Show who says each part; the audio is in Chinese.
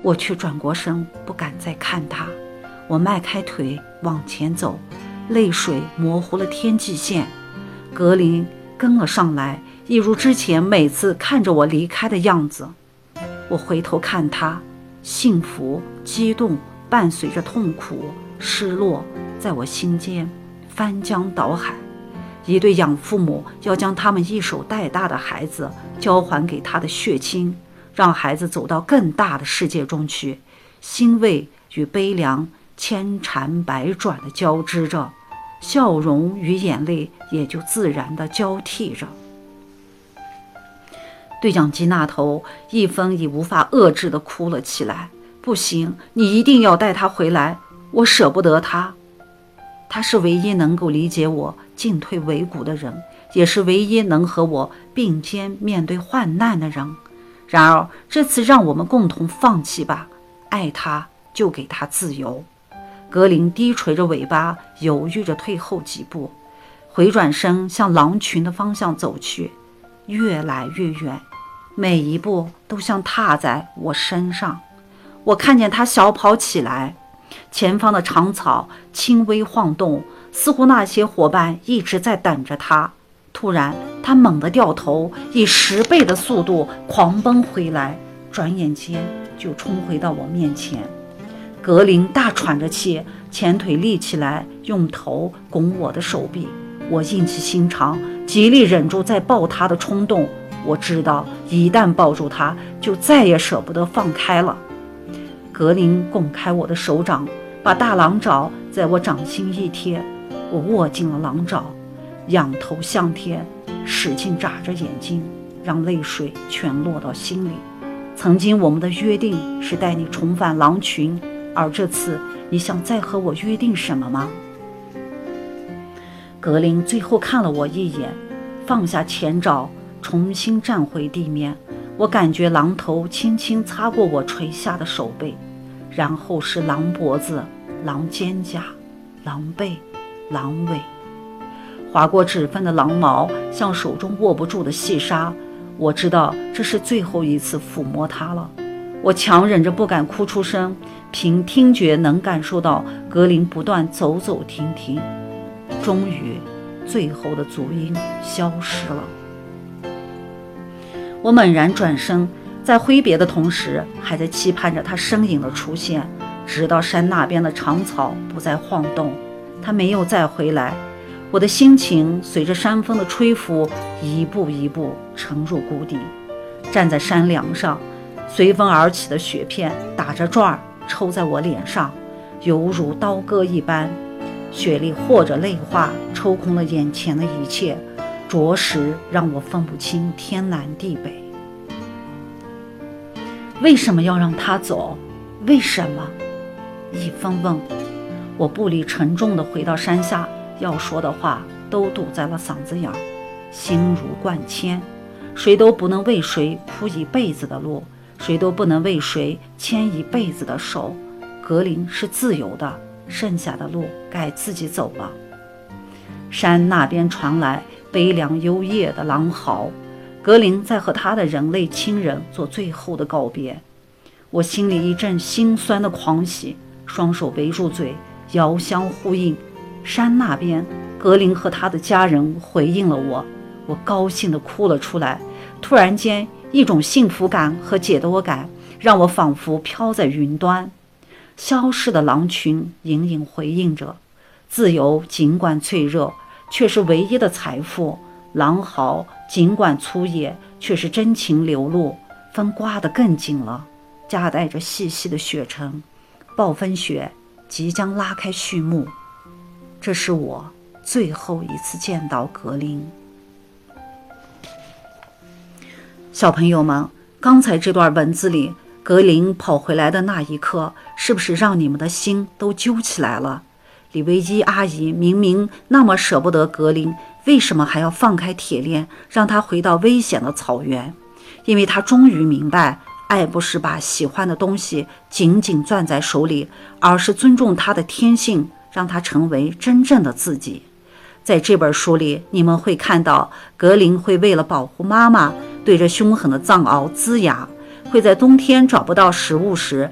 Speaker 1: 我却转过身，不敢再看他。我迈开腿往前走，泪水模糊了天际线。格林跟了上来，一如之前每次看着我离开的样子。我回头看他，幸福、激动伴随着痛苦、失落，在我心间翻江倒海。一对养父母要将他们一手带大的孩子交还给他的血亲，让孩子走到更大的世界中去，欣慰与悲凉千缠百转地交织着，笑容与眼泪也就自然地交替着。对讲机那头，一芬已无法遏制地哭了起来。不行，你一定要带他回来，我舍不得他。他是唯一能够理解我进退维谷的人，也是唯一能和我并肩面对患难的人。然而这次让我们共同放弃吧，爱他就给他自由。格林低垂着尾巴，犹豫着退后几步，回转身向狼群的方向走去，越来越远，每一步都像踏在我身上。我看见他小跑起来，前方的长草轻微晃动，似乎那些伙伴一直在等着他。突然他猛地掉头，以10倍的速度狂奔回来，转眼间就冲回到我面前。格林大喘着气，前腿立起来，用头拱我的手臂。我硬起心肠，极力忍住再抱他的冲动。我知道一旦抱住他，就再也舍不得放开了。格林拱开我的手掌，把大狼爪在我掌心一贴，我握紧了狼爪，仰头向天，使劲眨着眼睛，让泪水全落到心里。曾经我们的约定是带你重返狼群，而这次你想再和我约定什么吗？格林最后看了我一眼，放下前爪，重新站回地面。我感觉狼头轻轻擦过我垂下的手背，然后是狼脖子、狼肩胛、狼背、狼尾，划过指分的狼毛像手中握不住的细沙。我知道这是最后一次抚摸它了。我强忍着不敢哭出声，凭听觉能感受到格林不断走走停停，终于最后的足音消失了。我猛然转身，在挥别的同时还在期盼着他身影的出现，直到山那边的长草不再晃动，他没有再回来。我的心情随着山风的吹拂一步一步沉入谷底。站在山梁上，随风而起的雪片打着转儿抽在我脸上，犹如刀割一般，雪粒或者泪花抽空了眼前的一切，着实让我分不清天南地北。为什么要让他走？为什么？一芬问。我步履沉重地回到山下，要说的话都堵在了嗓子眼儿，心如灌铅。谁都不能为谁铺一辈子的路，谁都不能为谁牵一辈子的手。格林是自由的，剩下的路该自己走了。山那边传来悲凉幽咽的狼嚎，格林在和他的人类亲人做最后的告别。我心里一阵心酸的狂喜，双手围住嘴，遥相呼应。山那边，格林和他的家人回应了我，我高兴地哭了出来。突然间，一种幸福感和解脱感让我仿佛飘在云端。消逝的狼群隐隐回应着，自由尽管脆弱，却是唯一的财富；狼嚎尽管粗野，却是真情流露。风刮得更紧了，夹带着细细的雪尘，暴风雪即将拉开序幕。这是我最后一次见到格林。小朋友们，刚才这段文字里，格林跑回来的那一刻，是不是让你们的心都揪起来了？李维基阿姨明明那么舍不得格林，为什么还要放开铁链，让他回到危险的草原？因为他终于明白，爱不是把喜欢的东西紧紧攥在手里，而是尊重他的天性，让他成为真正的自己。在这本书里，你们会看到格林会为了保护妈妈，对着凶狠的藏獒龇牙，会在冬天找不到食物时